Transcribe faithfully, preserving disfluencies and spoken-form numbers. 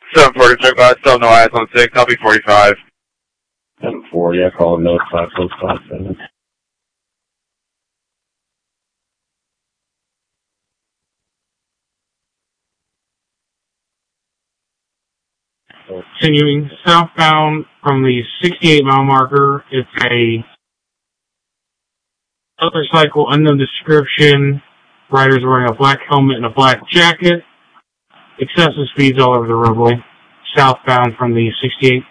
seven forty, check by, still no eyes on six, copy forty-five. seven forty, I call no five close five seven. Continuing southbound from the sixty-eight mile marker, it's a motorcycle, unknown description. Rider's wearing a black helmet and a black jacket. Excessive speeds all over the roadway. Southbound from the sixty-eight.